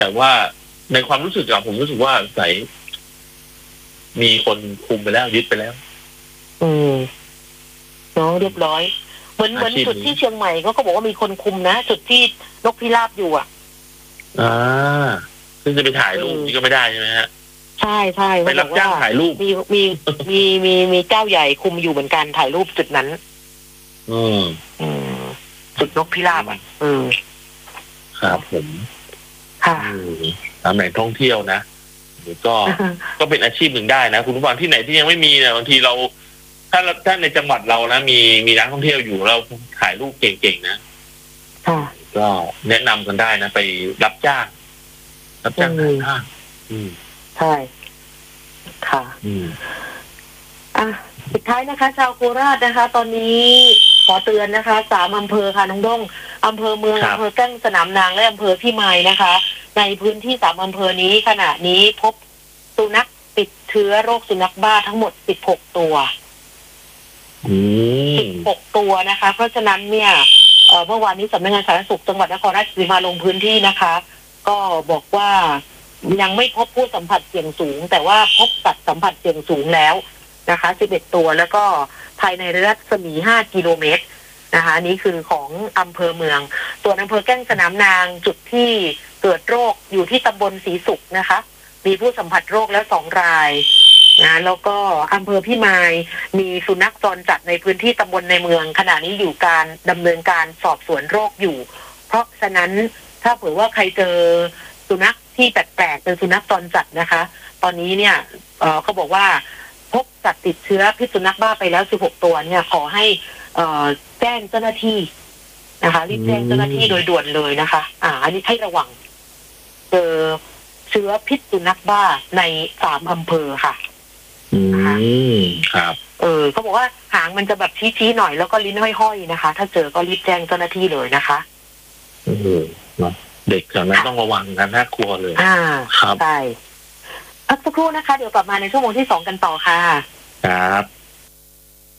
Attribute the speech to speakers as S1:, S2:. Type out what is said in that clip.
S1: แต่ว่าในความรู้สึกอะผมรู้สึกว่าใส่มีคนคุมไปแล้วยึดไปแล้ว
S2: น้องเรียบร้อยเหมือนจุดที่เชียงใหม่เขาบอกว่ามีคนคุมนะจุดที่นกพิราบอยู่อ่ะ
S1: ซึ่งจะไปถ่ายรูปนี่ก็ไม่ได้ใช่ไหมฮะ
S2: ใช่ใช่
S1: ไปรับจ้างถ่ายรูป
S2: มีเจ้าใหญ่คุมอยู่เหมือนกันถ่ายรูปจุดนั้นจุดนกพิราบอ่ะ
S1: ครับผม
S2: ค่ะ
S1: ตามแหล่งท่องเที่ยวนะก็เป็นอาชีพหนึ่งได้นะคุณผู้ฟังที่ไหนที่ยังไม่มีเนี่ยบางทีเราถ้าในจังหวัดเรานะมีร้านท่องเที่ยวอยู่เราถ่ายรูปเก่งๆนะก็แนะนำกันได้นะไปรับจ้างถ่ายภาพ
S2: ใช่ค่ะสุดท้ายนะคะชาวโคราชนะคะ ตอนนี้ขอเตือนนะคะ3อำเภอค่ะน้องด้งอำเภอเมืองอำเภอแก้งสนามนางและอำเภอพิมายนะคะในพื้นที่3อำเภอนี้ขณะนี้พบสุนัขติดเชื้อโรคสุนัขบ้าทั้งหมด16 ตัว16 ตัวนะคะเพราะฉะนั้นเนี่ยเมื่อวานนี้สำนักงานสาธารณสุขจังหวัดนครราชสีมาลงพื้นที่นะคะก็บอกว่ายังไม่พบผู้สัมผัสเสี่ยงสูงแต่ว่าพบสัตว์สัมผัสเสี่ยงสูงแล้วนะคะ11 ตัวแล้วก็ภายในรัศมี5 กิโลเมตรนะคะนี่คือของอำเภอเมืองส่วนอำเภอแก้งสนามนางจุดที่เกิดโรคอยู่ที่ตำบลศรีสุขนะคะมีผู้สัมผัสโรคแล้ว2 รายนะแล้วก็อำเภอพิมายมีสุนัขจรจัดในพื้นที่ตำบลในเมืองขณะนี้อยู่การดำเนินการสอบสวนโรคอยู่เพราะฉะนั้นถ้าเผื่อว่าใครเจอสุนัขที่แปลกๆเป็นสุนัขจรจัดนะคะตอนนี้เนี่ยเขาบอกว่าพบสัตว์ติดเชื้อพิษสุนัขบ้าไปแล้ว16 ตัวเนี่ยขอให้แจ้งเจ้าหน้าที่นะคะรีบแจ้งเจ้าหน้าที่โดยด่วนเลยนะคะอันนี้ให้ระวังเจอเชื้อพิษสุนัขบ้าใน3 อำเภอค่ะ
S1: ครับ
S2: เขาบอกว่าหางมันจะแบบชี้ๆหน่อยแล้วก็ลิ้นห้อยๆนะคะถ้าเจอก็รีบแจ้งเจ้าหน้าที่เลยนะคะ
S1: เด็กแถวนั้นต้องระวังกันน่ากลัวเลย
S2: ครับใช่สักครู่นะคะเดี๋ยวกลับมาในชั่วโมงที่2กันต่อค่ะ
S1: ครับ